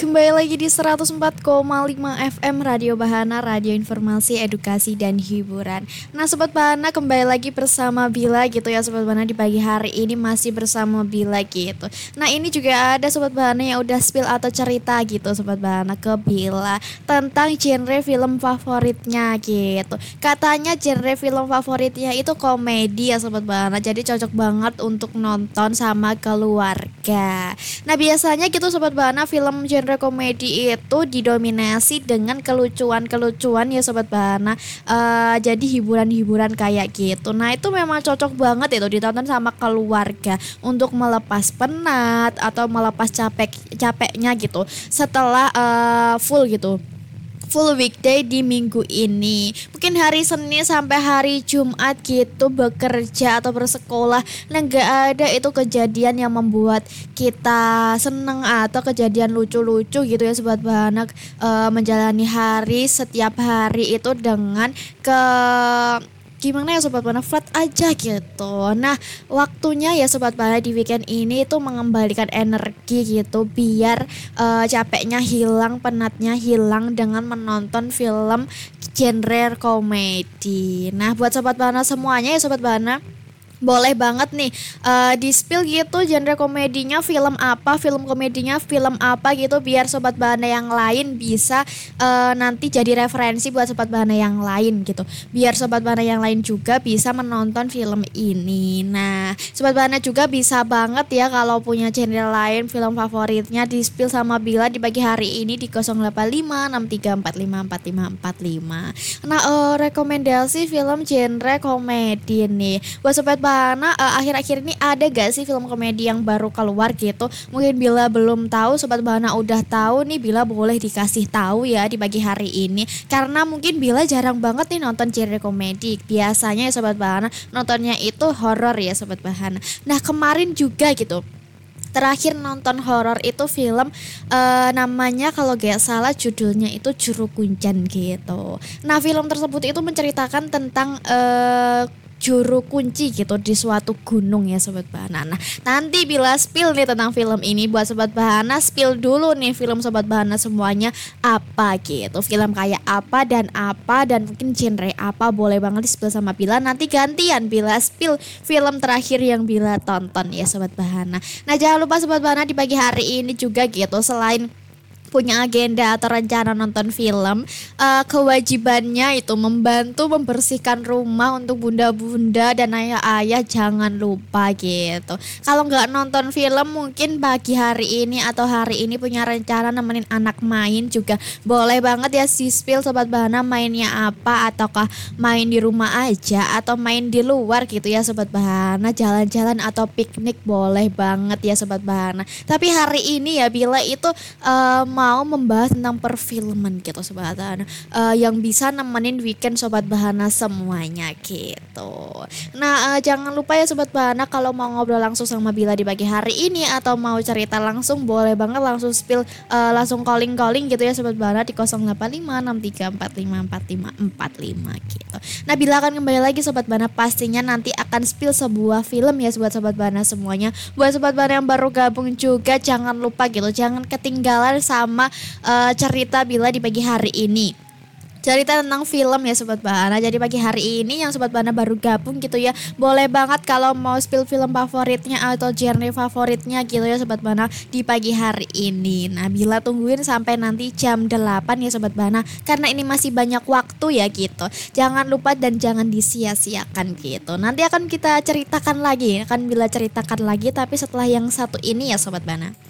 kembali lagi di 104,5 FM Radio Bahana, radio informasi, edukasi, dan hiburan. Nah Sobat Bahana, kembali lagi bersama Bila gitu ya Sobat Bahana. Di pagi hari ini masih bersama Bila gitu. Nah ini juga ada Sobat Bahana yang udah spill atau cerita gitu Sobat Bahana ke Bila tentang genre film favoritnya gitu. Katanya genre film favoritnya itu komedi ya Sobat Bahana. Jadi cocok banget untuk nonton sama keluarga. Nah biasanya gitu Sobat Bahana, film genre komedi itu didominasi dengan kelucuan-kelucuan ya Sobat Bahana. Jadi hiburan-hiburan kayak gitu. Nah itu memang cocok banget itu ditonton sama keluarga untuk melepas penat atau melepas capeknya gitu setelah full weekday di minggu ini. Mungkin hari Senin sampai hari Jumat gitu bekerja atau bersekolah. Nah gak ada itu kejadian yang membuat kita seneng atau kejadian lucu-lucu gitu ya Sobat Bahana. Menjalani hari setiap hari itu dengan gimana ya Sobat Bahana, flat aja gitu. Nah waktunya ya Sobat Bahana di weekend ini itu mengembalikan energi gitu biar capeknya hilang, penatnya hilang dengan menonton film genre komedi. Nah buat Sobat Bahana semuanya ya Sobat Bahana, boleh banget nih di spill gitu genre komedinya film komedinya film apa gitu biar Sobat Bahana yang lain bisa nanti jadi referensi buat Sobat Bahana yang lain gitu. Biar Sobat Bahana yang lain juga bisa menonton film ini. Nah Sobat Bahana juga bisa banget ya kalau punya genre lain film favoritnya di spill sama Bila di pagi hari ini di 08563454545. Nah rekomendasi film genre komedi nih buat Sobat Bahana, akhir-akhir ini ada gak sih film komedi yang baru keluar gitu? Mungkin Bila belum tahu, Sobat Bahana udah tahu nih, Bila boleh dikasih tahu ya di pagi hari ini. Karena mungkin Bila jarang banget nih nonton genre komedi. Biasanya ya Sobat Bahana nontonnya itu horor ya Sobat Bahana. Nah kemarin juga gitu, terakhir nonton horor itu film namanya kalau gak salah judulnya itu Juru Kuncan gitu. Nah film tersebut itu menceritakan tentang juru kunci gitu di suatu gunung ya Sobat Bahana. Nah nanti Bila spill nih tentang film ini buat Sobat Bahana, spill dulu nih film Sobat Bahana semuanya apa gitu, film kayak apa dan mungkin genre apa, boleh banget di spill sama Bila. Nanti gantian Bila spill film terakhir yang Bila tonton ya Sobat Bahana. Nah jangan lupa Sobat Bahana di pagi hari ini juga gitu, selain punya agenda atau rencana nonton film, kewajibannya itu membantu membersihkan rumah untuk bunda-bunda dan ayah-ayah, jangan lupa gitu. Kalau nggak nonton film mungkin pagi hari ini atau hari ini punya rencana nemenin anak main juga boleh banget ya spill Sobat Bahana, mainnya apa, ataukah main di rumah aja atau main di luar gitu ya Sobat Bahana, jalan-jalan atau piknik boleh banget ya Sobat Bahana. Tapi hari ini ya Bila itu mau membahas tentang perfilman gitu Sobat Bahana, yang bisa nemenin weekend Sobat Bahana semuanya gitu. Nah jangan lupa ya Sobat Bahana, kalau mau ngobrol langsung sama Bila di pagi hari ini atau mau cerita langsung boleh banget langsung spill, langsung calling gitu ya Sobat Bahana di 08563454545 gitu. Nah Bila akan kembali lagi Sobat Bahana, pastinya nanti akan spill sebuah film ya buat Sobat Bahana semuanya. Buat Sobat Bahana yang baru gabung juga jangan lupa gitu, jangan ketinggalan sama cerita Bila di pagi hari ini. Cerita tentang film ya Sobat Bahana. Jadi pagi hari ini yang Sobat Bahana baru gabung gitu ya, boleh banget kalau mau spill film favoritnya atau genre favoritnya gitu ya Sobat Bahana di pagi hari ini. Nah Bila tungguin sampai nanti jam 8 ya Sobat Bahana, karena ini masih banyak waktu ya gitu. Jangan lupa dan jangan disia-siakan gitu. Nanti akan kita ceritakan lagi, akan Bila ceritakan lagi tapi setelah yang satu ini ya Sobat Bahana.